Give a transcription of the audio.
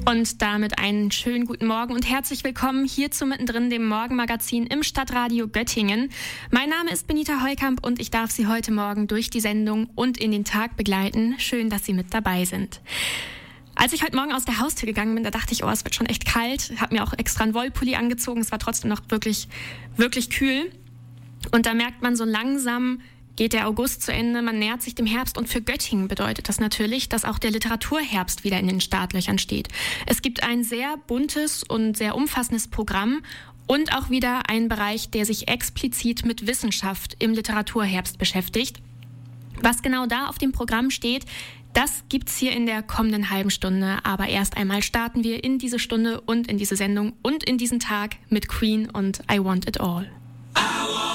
Und damit einen schönen guten Morgen und herzlich willkommen hier zu Mittendrin, dem Morgenmagazin im Stadtradio Göttingen. Mein Name ist Benita Heukamp und ich darf Sie heute Morgen durch die Sendung und in den Tag begleiten. Schön, dass Sie mit dabei sind. Als ich heute Morgen aus der Haustür gegangen bin, da dachte ich, es wird schon echt kalt. Ich habe mir auch extra einen Wollpulli angezogen. Es war trotzdem noch wirklich, wirklich kühl. Und da merkt man so langsam, geht der August zu Ende, man nähert sich dem Herbst und für Göttingen bedeutet das natürlich, dass auch der Literaturherbst wieder in den Startlöchern steht. Es gibt ein sehr buntes und sehr umfassendes Programm und auch wieder einen Bereich, der sich explizit mit Wissenschaft im Literaturherbst beschäftigt. Was genau da auf dem Programm steht, das gibt's hier in der kommenden halben Stunde. Aber erst einmal starten wir in diese Stunde und in diese Sendung und in diesen Tag mit Queen und I Want It All.